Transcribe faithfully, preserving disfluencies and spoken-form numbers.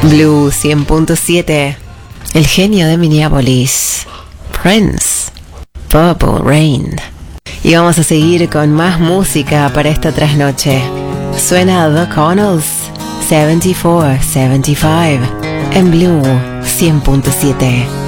Blue cien punto siete. El genio de Minneapolis, Prince, Purple Rain. Y vamos a seguir con más música para esta trasnoche. Suena The Connells, setenta y cuatro setenta y cinco, en Blue cien punto siete.